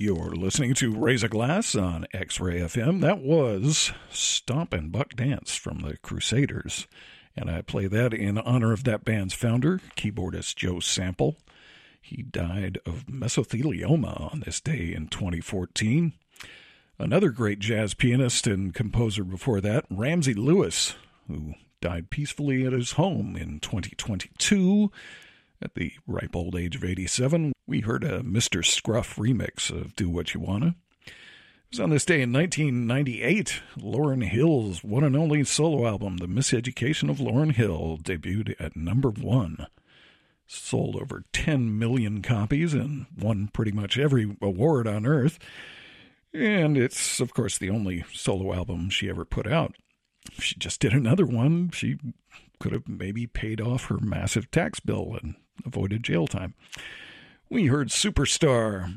You're listening to Raise a Glass on X-Ray FM. That was Stomp and Buck Dance from the Crusaders. And I play that in honor of that band's founder, keyboardist Joe Sample. He died of mesothelioma on this day in 2014. Another great jazz pianist and composer before that, Ramsey Lewis, who died peacefully at his home in 2022. At the ripe old age of 87, we heard a Mr. Scruff remix of Do What You Wanna. It was on this day in 1998, Lauryn Hill's one and only solo album, The Miseducation of Lauryn Hill, debuted at number 1. Sold over 10 million copies and won pretty much every award on earth. And it's, of course, the only solo album she ever put out. If she just did another one, she could have maybe paid off her massive tax bill and avoided jail time. We heard Superstar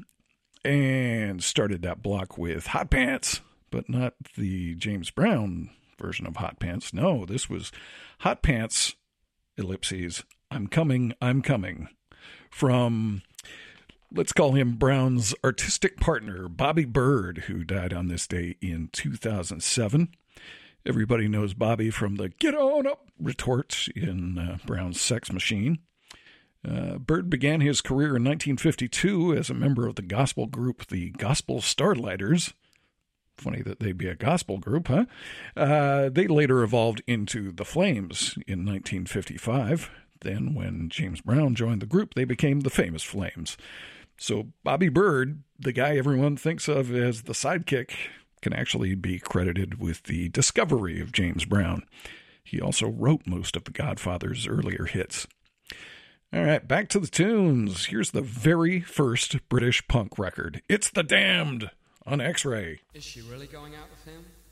and started that block with Hot Pants, but not the James Brown version of Hot Pants. No, this was Hot Pants, ellipses, I'm Coming, I'm Coming, from, let's call him Brown's artistic partner, Bobby Byrd, who died on this day in 2007. Everybody knows Bobby from the Get On Up retorts in Brown's Sex Machine. Byrd began his career in 1952 as a member of the gospel group, the Gospel Starlighters. Funny that they'd be a gospel group, huh? They later evolved into the Flames in 1955. Then when James Brown joined the group, they became the Famous Flames. So Bobby Byrd, the guy everyone thinks of as the sidekick, can actually be credited with the discovery of James Brown. He also wrote most of the Godfather's earlier hits. All right, back to the tunes. Here's the very first British punk record. It's The Damned on X-Ray. Is she really going out with him?